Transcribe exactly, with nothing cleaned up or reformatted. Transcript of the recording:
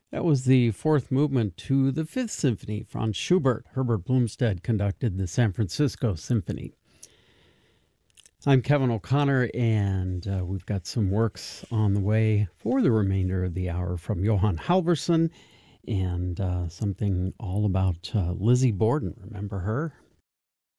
That was the fourth movement to the Fifth Symphony. Franz Schubert. Herbert Blumstead conducted the San Francisco Symphony. I'm Kevin O'Connor, and uh, we've got some works on the way for the remainder of the hour from Johann Halvorson, and uh, something all about uh, Lizzie Borden. Remember her?